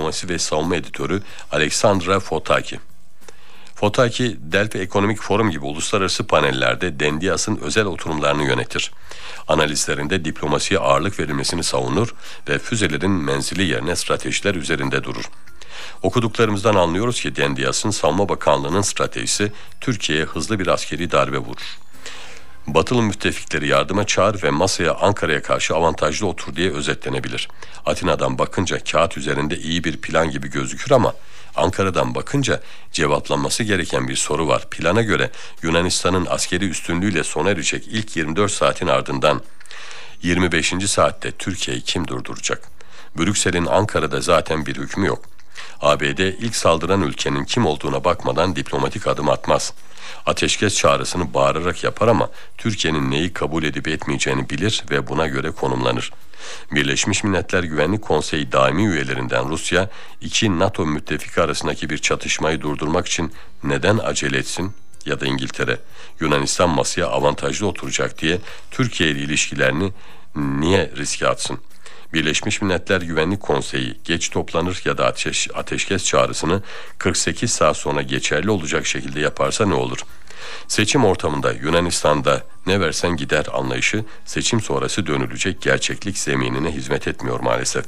diplomasi ve savunma editörü Alexandra Fotaki. Fotaki, Delphi Ekonomik Forum gibi uluslararası panellerde Dendias'ın özel oturumlarını yönetir. Analizlerinde diplomasiye ağırlık verilmesini savunur ve füzelerin menzili yerine stratejiler üzerinde durur. Okuduklarımızdan anlıyoruz ki Dendias'ın Savunma Bakanlığı'nın stratejisi Türkiye'ye hızlı bir askeri darbe vurur. Batılı müttefikleri yardıma çağır ve masaya Ankara'ya karşı avantajlı otur diye özetlenebilir. Atina'dan bakınca kağıt üzerinde iyi bir plan gibi gözükür ama Ankara'dan bakınca cevaplanması gereken bir soru var. Plana göre Yunanistan'ın askeri üstünlüğüyle sona erecek ilk 24 saatin ardından 25. saatte Türkiye'yi kim durduracak? Brüksel'in Ankara'da zaten bir hükmü yok. ABD ilk saldıran ülkenin kim olduğuna bakmadan diplomatik adım atmaz. Ateşkes çağrısını bağırarak yapar ama Türkiye'nin neyi kabul edip etmeyeceğini bilir ve buna göre konumlanır. Birleşmiş Milletler Güvenlik Konseyi daimi üyelerinden Rusya, iki NATO müttefiki arasındaki bir çatışmayı durdurmak için neden acele etsin? Ya da İngiltere, Yunanistan masaya avantajlı oturacak diye Türkiye ile ilişkilerini niye riske atsın? Birleşmiş Milletler Güvenlik Konseyi geç toplanır ya da ateşkes çağrısını 48 saat sonra geçerli olacak şekilde yaparsa ne olur? Seçim ortamında Yunanistan'da ne versen gider anlayışı seçim sonrası dönülecek gerçeklik zeminine hizmet etmiyor maalesef.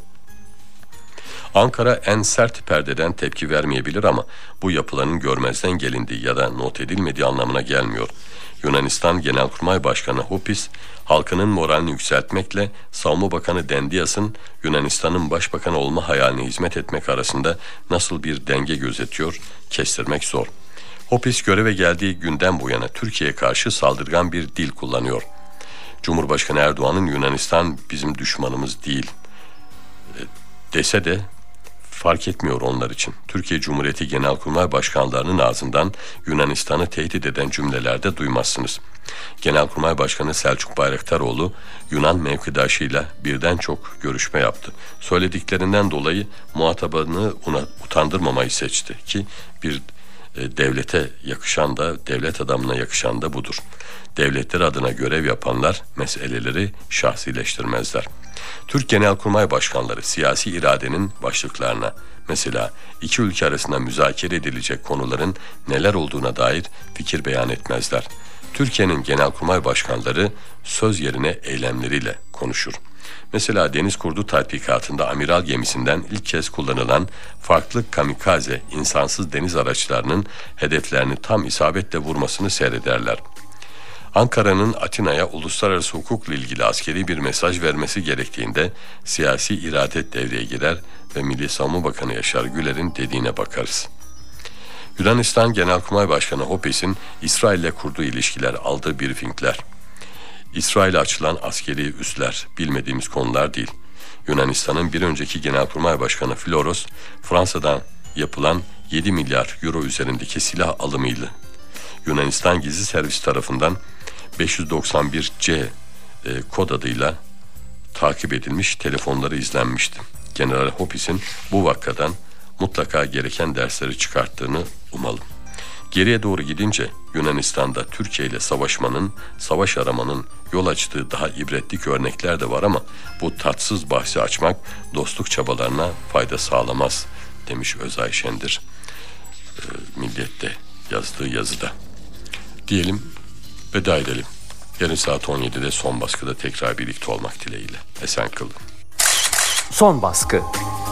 Ankara en sert perdeden tepki vermeyebilir ama bu yapılanın görmezden gelindiği ya da not edilmediği anlamına gelmiyor. Yunanistan Genelkurmay Başkanı Hopis, halkının moralini yükseltmekle Savunma Bakanı Dendias'ın Yunanistan'ın başbakanı olma hayaline hizmet etmek arasında nasıl bir denge gözetiyor, kestirmek zor. Hopis göreve geldiği günden bu yana Türkiye'ye karşı saldırgan bir dil kullanıyor. Cumhurbaşkanı Erdoğan'ın Yunanistan bizim düşmanımız değil dese de fark etmiyor onlar için. Türkiye Cumhuriyeti Genelkurmay Başkanlarının ağzından Yunanistan'ı tehdit eden cümlelerde duymazsınız. Genelkurmay Başkanı Selçuk Bayraktaroğlu Yunan mevkidaşıyla birden çok görüşme yaptı. Söylediklerinden dolayı muhatabını utandırmamayı seçti ki bir devlete yakışan da devlet adamına yakışan da budur. Devletler adına görev yapanlar meseleleri şahsileştirmezler. Türk Genelkurmay Başkanları siyasi iradenin başlıklarına, mesela iki ülke arasında müzakere edilecek konuların neler olduğuna dair fikir beyan etmezler. Türkiye'nin Genelkurmay Başkanları söz yerine eylemleriyle konuşur. Mesela deniz kurdu tatbikatında amiral gemisinden ilk kez kullanılan farklı kamikaze insansız deniz araçlarının hedeflerini tam isabetle vurmasını seyrederler. Ankara'nın Atina'ya uluslararası hukukla ilgili askeri bir mesaj vermesi gerektiğinde siyasi irade devreye girer ve Milli Savunma Bakanı Yaşar Güler'in dediğine bakarız. Yunanistan Genelkurmay Başkanı Hopis'in İsrail'le kurduğu ilişkiler, aldığı briefingler, İsrail'e açılan askeri üsler bilmediğimiz konular değil. Yunanistan'ın bir önceki Genelkurmay Başkanı Floros, Fransa'dan yapılan 7 milyar euro üzerindeki silah alımıyla Yunanistan Gizli Servis tarafından 591C kod adıyla takip edilmiş, telefonları izlenmişti. General Hopis'in bu vakadan mutlaka gereken dersleri çıkarttığını umalım. Geriye doğru gidince Yunanistan'da Türkiye ile savaş aramanın yol açtığı daha ibretlik örnekler de var ama bu tatsız bahsi açmak dostluk çabalarına fayda sağlamaz demiş Özay Şendir Milliyet'te yazdığı yazıda. Diyelim, veda edelim. Yarın saat 17'de Son Baskı'da tekrar birlikte olmak dileğiyle. Esen kalın. Son Baskı.